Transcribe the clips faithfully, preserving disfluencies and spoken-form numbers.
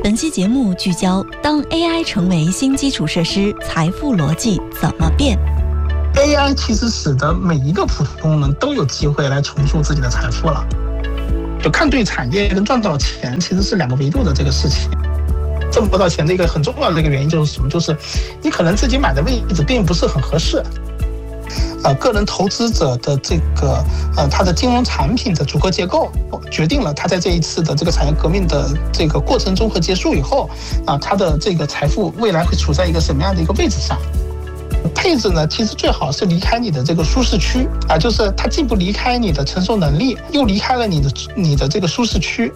本期节目聚焦：当 A I 成为新基础设施，财富逻辑怎么变？ A I 其实使得每一个普通人都有机会来重塑自己的财富了。就看对产业跟赚到钱其实是两个维度的这个事情。挣不到钱的一个很重要的一个原因就是什么？就是你可能自己买的位置并不是很合适。呃，个人投资者的这个呃，他的金融产品的组合结构决定了他在这一次的这个产业革命的这个过程中和结束以后啊，他的这个财富未来会处在一个什么样的一个位置上？配置呢，其实最好是离开你的这个舒适区啊，就是它既不离开你的承受能力，又离开了你的你的这个舒适区。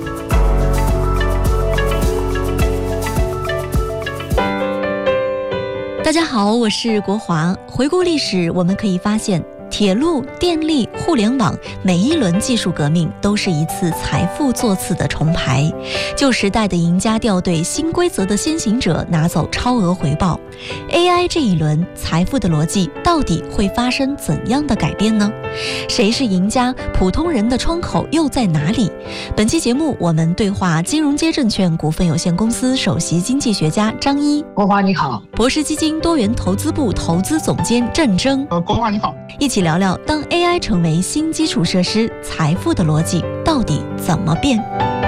大家好，我是国华。回顾历史，我们可以发现，铁路、电力、互联网每一轮技术革命都是一次财富座次的重排，旧时代的赢家掉队，新规则的先行者拿走超额回报。A I 这一轮财富的逻辑到底会发生怎样的改变呢？谁是赢家？普通人的窗口又在哪里？本期节目我们对话金融街证券股份有限公司首席经济学家张一。 国华你好。 博时基金多元投资部投资总监郑铮。 呃，国华你好。 一起聊聊当 A I 成为新基础设施，财富的逻辑到底怎么变？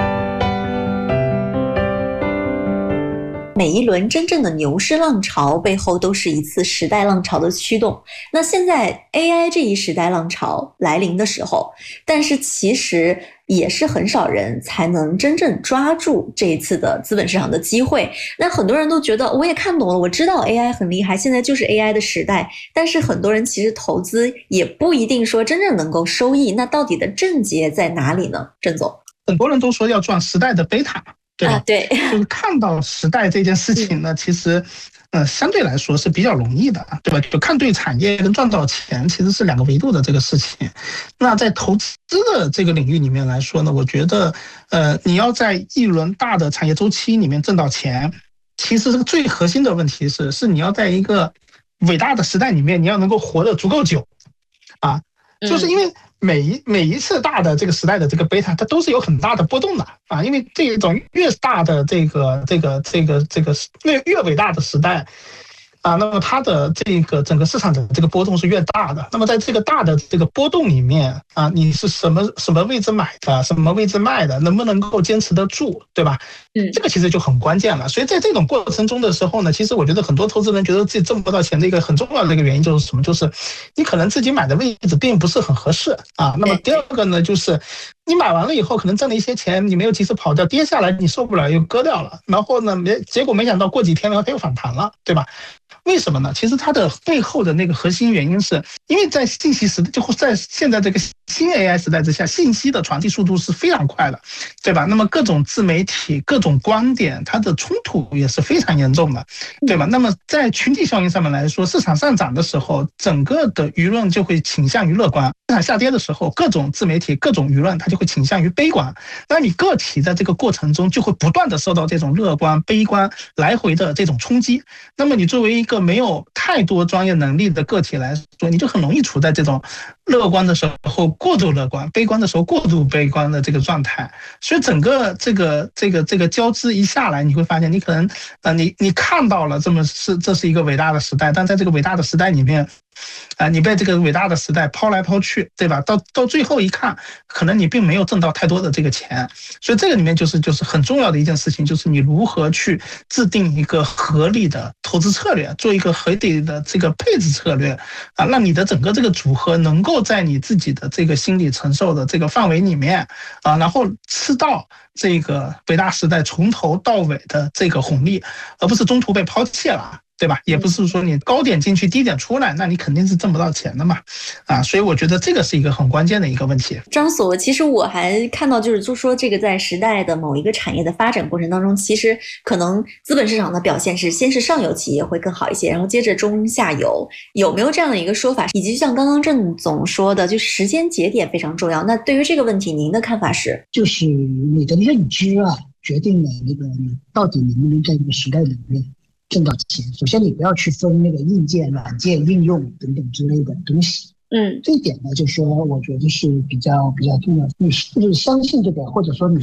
每一轮真正的牛市浪潮背后都是一次时代浪潮的驱动。那现在 A I 这一时代浪潮来临的时候，但是其实也是很少人才能真正抓住这一次的资本市场的机会。那很多人都觉得我也看懂了，我知道 A I 很厉害，现在就是 A I 的时代，但是很多人其实投资也不一定说真正能够收益。那到底的症结在哪里呢？郑总， 很多人都说要赚时代的贝塔，对吧？ 啊，对， 就是看到时代这件事情呢，其实呃相对来说是比较容易的，对吧？就看对产业跟赚到钱其实是两个维度的这个事情。那在投资的这个领域里面来说呢，我觉得呃你要在一轮大的产业周期里面挣到钱，其实这个最核心的问题是是你要在一个伟大的时代里面，你要能够活得足够久啊，就是因为每一每一次大的这个时代的这个贝塔，它都是有很大的波动的啊，因为这种越大的这个这个这个这个越越伟大的时代啊，那么它的这个整个市场的这个波动是越大的。那么在这个大的这个波动里面啊，你是什么什么位置买的，什么位置卖的，能不能够坚持得住，对吧？嗯，这个其实就很关键了。所以在这种过程中的时候呢，其实我觉得很多投资人觉得自己挣不到钱的一个很重要的一个原因就是什么？就是你可能自己买的位置并不是很合适啊。那么第二个呢，就是你买完了以后可能挣了一些钱，你没有及时跑掉，跌下来你受不了又割掉了，然后呢没结果没想到过几天然后它又反弹了，对吧？为什么呢？其实它的背后的那个核心原因是因为在信息时代，就在现在这个新 A I 时代之下，信息的传递速度是非常快的，对吧？那么各种自媒体、各种观点，它的冲突也是非常严重的，对吧？那么在群体效应上面来说，市场上涨的时候，整个的舆论就会倾向于乐观；市场下跌的时候，各种自媒体、各种舆论它就会倾向于悲观。那你个体在这个过程中就会不断的受到这种乐观、悲观来回的这种冲击。那么你作为一个没有太多专业能力的个体来说，你就很容易处在这种乐观的时候过度乐观，悲观的时候过度悲观的这个状态。所以整个这个这个这个交织一下来，你会发现你可能呃你你看到了这么是这是一个伟大的时代，但在这个伟大的时代里面啊，你被这个伟大的时代抛来抛去，对吧？到到最后一看，可能你并没有挣到太多的这个钱。所以这个里面就是就是很重要的一件事情，就是你如何去制定一个合理的投资策略，做一个合理的这个配置策略啊，让你的整个这个组合能够在你自己的这个心理承受的这个范围里面啊，然后吃到这个伟大时代从头到尾的这个红利，而不是中途被抛弃了。对吧？也不是说你高点进去低点出来，那你肯定是挣不到钱的嘛，啊，所以我觉得这个是一个很关键的一个问题。 张所，其实我还看到就是就说这个在时代的某一个产业的发展过程当中，其实可能资本市场的表现是先是上游企业会更好一些，然后接着中下游，有没有这样的一个说法？以及像刚刚郑总说的，就时间节点非常重要。那对于这个问题，您的看法是？ 就是你的认知啊，决定了那个你到底能不能在这个时代里面挣到钱。首先你不要去分那个硬件、软件、应用等等之类的东西。嗯，这一点呢，就是说我觉得是比较比较重要。你是不是相信这个，或者说你是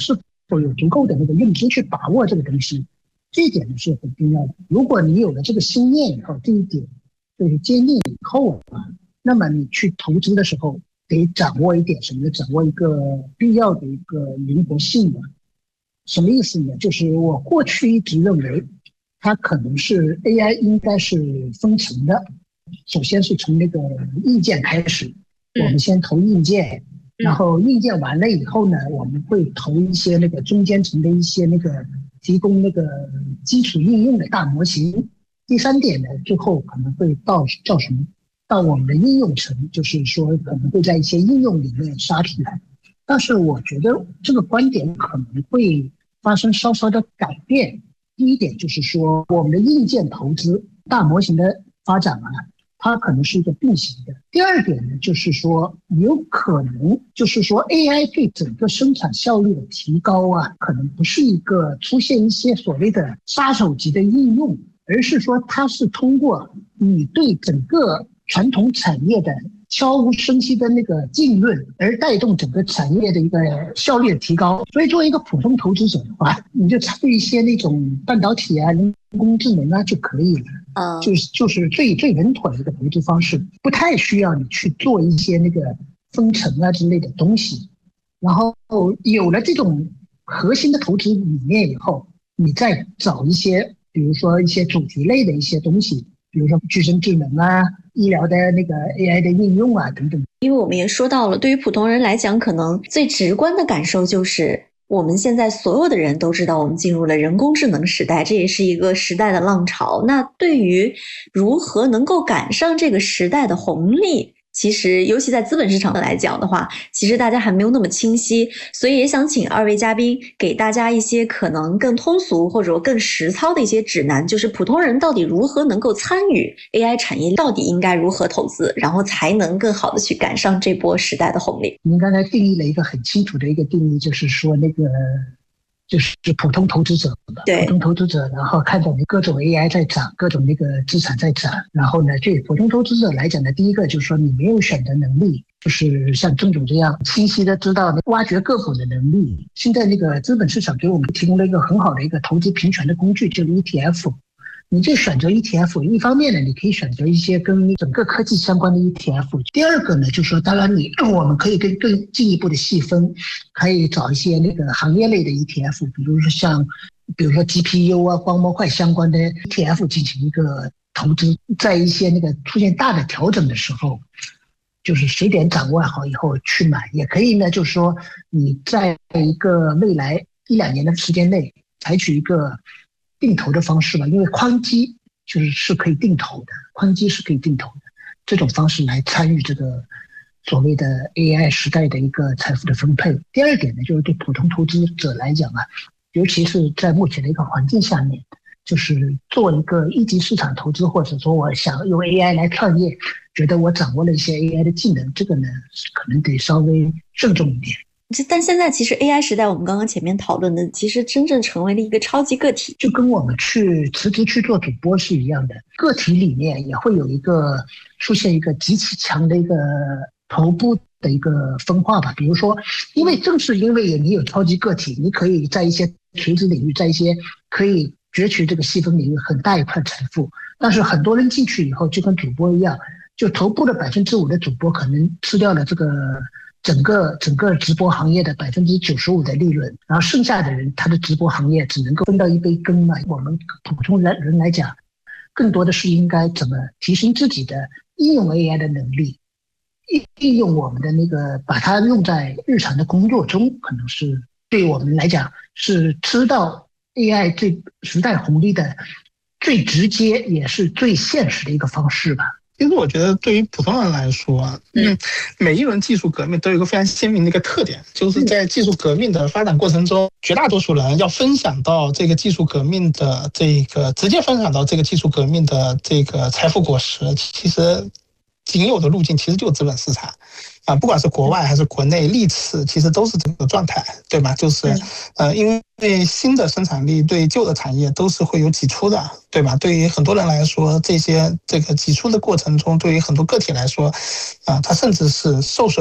或有足够的那个认知去把握这个东西，这一点呢是很重要的。如果你有了这个心念以后，这一点就是坚定以后啊，那么你去投资的时候得掌握一点什么呢？掌握一个必要的一个灵活性吧。什么意思呢？就是我过去一直认为它可能是 A I 应该是分层的，首先是从那个硬件开始，我们先投硬件，然后硬件完了以后呢，我们会投一些那个中间层的一些那个提供那个基础应用的大模型。第三点呢，最后可能会到叫什么？到我们的应用层，就是说可能会在一些应用里面杀出来。但是我觉得这个观点可能会发生稍稍的改变。第一点就是说，我们的硬件投资、大模型的发展啊，它可能是一个并行的。第二点呢，就是说有可能就是说 A I 对整个生产效率的提高啊，可能不是一个出现一些所谓的杀手级的应用，而是说它是通过你对整个传统产业的悄无声息的那个浸润，而带动整个产业的一个效率的提高。所以作为一个普通投资者的话，你就参与一些那种半导体啊、人工智能啊就可以了。啊、uh ，就是就是最最稳妥的一个投资方式，不太需要你去做一些那个分层啊之类的东西。然后有了这种核心的投资理念以后，你再找一些，比如说一些主题类的一些东西，比如说具身智能啊、医疗的那个 A I 的应用啊等等。 因为我们也说到了，对于普通人来讲，可能最直观的感受就是我们现在所有的人都知道我们进入了人工智能时代，这也是一个时代的浪潮。那对于如何能够赶上这个时代的红利，其实尤其在资本市场来讲的话，其实大家还没有那么清晰，所以也想请二位嘉宾给大家一些可能更通俗或者更实操的一些指南，就是普通人到底如何能够参与 A I 产业，到底应该如何投资，然后才能更好的去赶上这波时代的红利。 您刚才定义了一个很清楚的一个定义，就是说那个就是普通投资者吧，普通投资者，然后看到你各种 A I 在涨，各种那个资产在涨，然后呢，对普通投资者来讲呢，第一个就是说你没有选择能力，就是像郑总这样清晰的知道挖掘个股的能力。现在那个资本市场给我们提供了一个很好的一个投资平权的工具，就是 E T F。你就选择 E T F， 一方面呢，你可以选择一些跟整个科技相关的 E T F。第二个呢，就是说，当然你我们可以更更进一步的细分，可以找一些那个行业类的 E T F， 比如说像，比如说 G P U 啊、光模块相关的 E T F 进行一个投资，在一些那个出现大的调整的时候，就是时点掌握好以后去买，也可以呢，就是说你在一个未来一两年的时间内采取一个定投的方式吧，因为宽基就是是可以定投的，宽基是可以定投的，这种方式来参与这个所谓的 A I 时代的一个财富的分配。第二点呢，就是对普通投资者来讲啊，尤其是在目前的一个环境下面，就是做一个一级市场投资，或者说我想用 A I 来创业，觉得我掌握了一些 A I 的技能，这个呢可能得稍微慎重一点。 但现在其实 A I 时代，我们刚刚前面讨论的，其实真正成为了一个超级个体， 就跟我们去辞职去做主播是一样的，个体里面也会有一个出现一个极其强的一个头部的一个分化吧。比如说，因为正是因为你有超级个体，你可以在一些垂直领域，在一些可以攫取这个细分领域很大一块财富，但是很多人进去以后，就跟主播一样，就头部的百分之五的主播可能吃掉了这个整个整个直播行业的百分之九十五的利润，然后剩下的人他的直播行业只能够分到一杯羹嘛。我们普通人人来讲，更多的是应该怎么提升自己的应用 A I 的能力，应用我们的那个把它用在日常的工作中，可能是对我们来讲是吃到 A I 这时代红利的最直接也是最现实的一个方式吧。 其实我觉得对于普通人来说，嗯，每一轮技术革命都有一个非常鲜明的一个特点，就是在技术革命的发展过程中，绝大多数人要分享到这个技术革命的这个直接分享到这个技术革命的这个财富果实，其实仅有的路径其实就是资本市场。啊，不管是国外还是国内，历次其实都是这个状态，对吧？就是，呃，因为新的生产力对旧的产业都是会有挤出的，对吧？对于很多人来说，这些这个挤出的过程中，对于很多个体来说，啊，它甚至是受损的，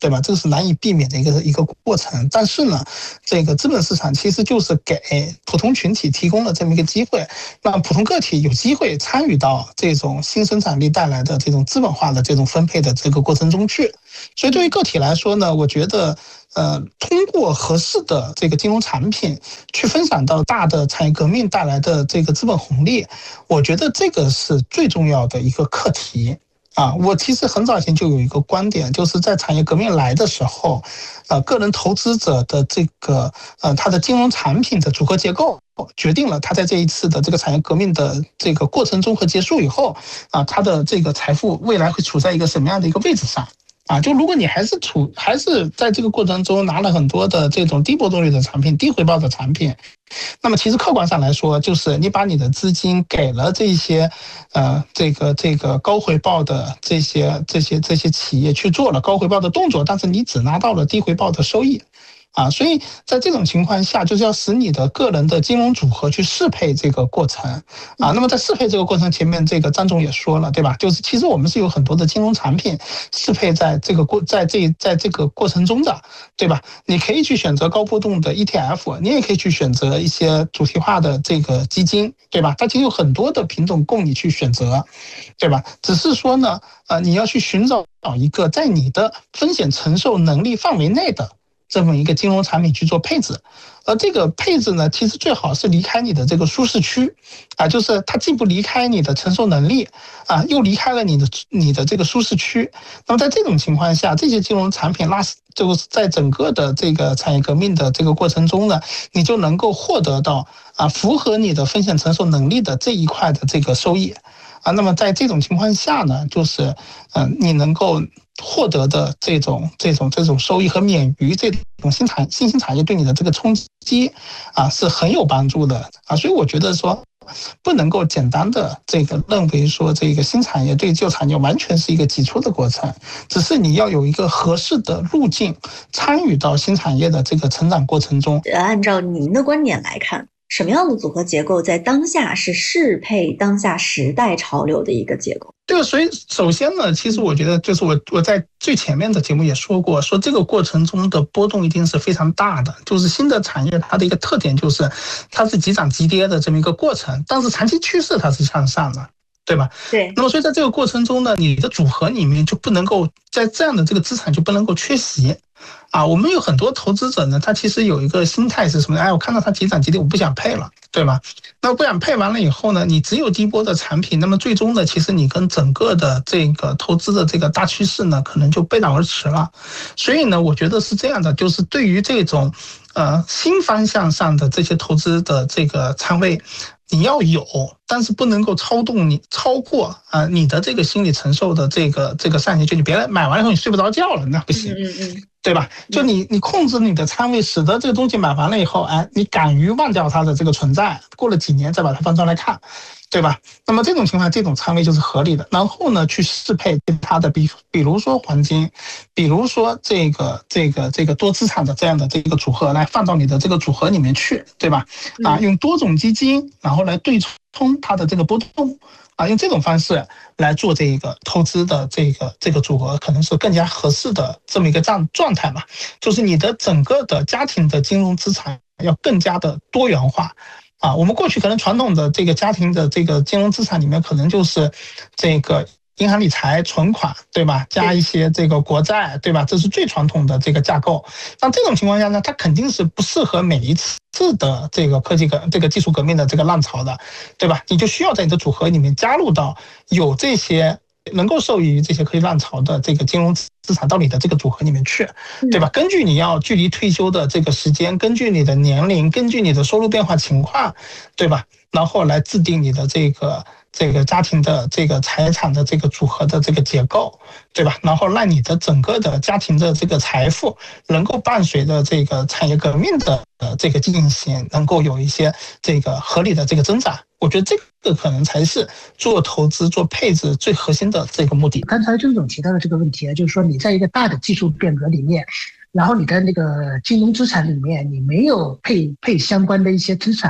对吧？这个是难以避免的一个一个过程。但是呢，这个资本市场其实就是给普通群体提供了这么一个机会，让普通个体有机会参与到这种新生产力带来的这种资本化的这种分配的这个过程中去。所以对于个体来说呢，我觉得呃，通过合适的这个金融产品去分享到大的产业革命带来的这个资本红利，我觉得这个是最重要的一个课题。啊，我其实很早以前就有一个观点，就是在产业革命来的时候，呃，个人投资者的这个呃，他的金融产品的组合结构，决定了他在这一次的这个产业革命的这个过程中和结束以后，啊，他的这个财富未来会处在一个什么样的一个位置上。啊，就如果你还是处还是在这个过程中拿了很多的这种低波动率的产品、低回报的产品，那么其实客观上来说，就是你把你的资金给了这些，呃，这个这个高回报的这些这些这些企业去做了高回报的动作，但是你只拿到了低回报的收益。啊，所以在这种情况下，就是要使你的个人的金融组合去适配这个过程啊。那么在适配这个过程，前面这个张总也说了，对吧？就是其实我们是有很多的金融产品适配在这个过在这在这个过程中的，对吧？你可以去选择高波动的 E T F， 你也可以去选择一些主题化的这个基金，对吧？它其实有很多的品种供你去选择，对吧？只是说呢，呃，你要去寻找一个在你的风险承受能力范围内的这么一个金融产品去做配置，而这个配置呢，其实最好是离开你的这个舒适区，啊，就是它既不离开你的承受能力，啊，又离开了你的你的这个舒适区。那么在这种情况下，这些金融产品拉就是在整个的这个产业革命的这个过程中呢，你就能够获得到啊符合你的风险承受能力的这一块的这个收益。啊，那么在这种情况下呢，就是，嗯、呃，你能够获得的这种这种这种收益和免于这种新产新兴产业对你的这个冲击，啊，是很有帮助的啊。所以我觉得说，不能够简单的这个认为说这个新产业对旧产业完全是一个挤出的过程，只是你要有一个合适的路径参与到新产业的这个成长过程中。 按照您的观点来看，什么样的组合结构在当下是适配当下时代潮流的一个结构？ 对，所以首先呢，其实我觉得就是我我在最前面的节目也说过，说这个过程中的波动一定是非常大的，就是新的产业它的一个特点就是它是急涨急跌的这么一个过程，但是长期趋势它是向上的，对吧？ 对。 那么所以在这个过程中呢，你的组合里面就不能够在这样的这个资产就不能够缺席。啊，我们有很多投资者呢，他其实有一个心态是什么？哎，我看到它急涨急跌，我不想配了，对吧？那不想配完了以后呢，你只有低波的产品，那么最终呢，其实你跟整个的这个投资的这个大趋势呢，可能就背道而驰了。所以呢，我觉得是这样的，就是对于这种呃新方向上的这些投资的这个仓位，你要有，但是不能够超动你超过啊、呃、你的这个心理承受的这个这个上限，就你别来买完以后你睡不着觉了，那不行。 嗯嗯。 对吧？就你你控制你的仓位，使得这个东西买完了以后，哎，你敢于忘掉它的这个存在，过了几年再把它翻出来看，对吧？那么这种情况，这种仓位就是合理的。然后呢，去适配它的，比比如说黄金，比如说这个这个这个多资产的这样的这个组合，来放到你的这个组合里面去，对吧？啊，用多种基金，然后来对冲它的这个波动。啊，用这种方式来做这个投资的这个这个组合，可能是更加合适的这么一个状状态嘛。就是你的整个的家庭的金融资产要更加的多元化。啊，我们过去可能传统的这个家庭的这个金融资产里面，可能就是这个银行理财、存款，对吧？加一些这个国债，对吧？这是最传统的这个架构。那这种情况下呢，它肯定是不适合每一次的这个科技革这个技术革命的这个浪潮的，对吧？你就需要在你的组合里面加入到有这些能够受益于这些科技浪潮的这个金融资产到你的这个组合里面去，对吧？根据你要距离退休的这个时间，根据你的年龄，根据你的收入变化情况，对吧？然后来制定你的这个这个家庭的这个财产的这个组合的这个结构，对吧？然后让你的整个的家庭的这个财富能够伴随着这个产业革命的这个进行，能够有一些这个合理的这个增长。我觉得这个可能才是做投资、做配置最核心的这个目的。 刚才郑总提到的这个问题啊，就是说你在一个大的技术变革里面，然后你的那个金融资产里面你没有配配相关的一些资产，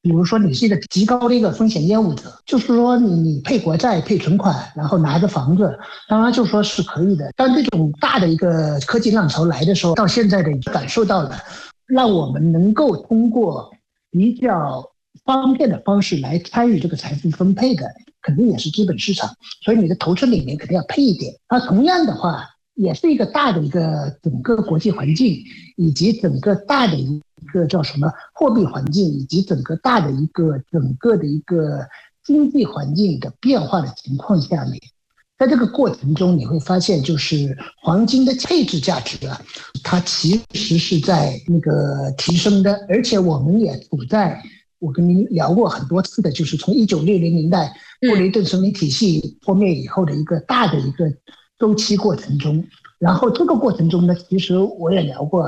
比如说你是一个极高的一个风险业务者，就是说你你配国债配存款，然后拿着房子，当然就说是可以的。当这种大的一个科技浪潮来的时候，到现在的感受到了，让我们能够通过比较方便的方式来参与这个财富分配的，肯定也是资本市场，所以你的投资里面肯定要配一点。那同样的话，也是一个大的一个整个国际环境，以及整个大的一个叫什么货币环境，以及整个大的一个整个的一个经济环境的变化的情况下面，在这个过程中你会发现，就是黄金的配置价值啊，它其实是在那个提升的，而且我们也处在我跟您聊过很多次的，就是从一九六零年代布雷顿森林体系破灭以后的一个大的一个周期过程中，然后这个过程中呢，其实我也聊过，